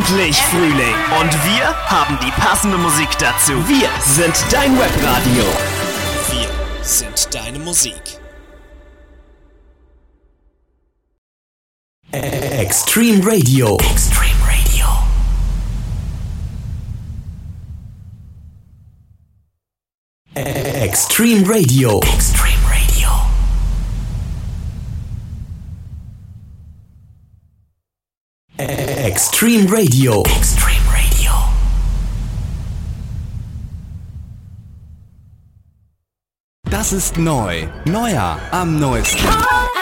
endlich Frühling und wir haben die passende Musik dazu. Wir sind dein Webradio. Wir sind deine Musik. Extreme Radio. Extreme Radio. Extreme Radio. Extreme Radio. Extreme Radio. Extreme Radio. Das ist neu. Neuer am neuesten.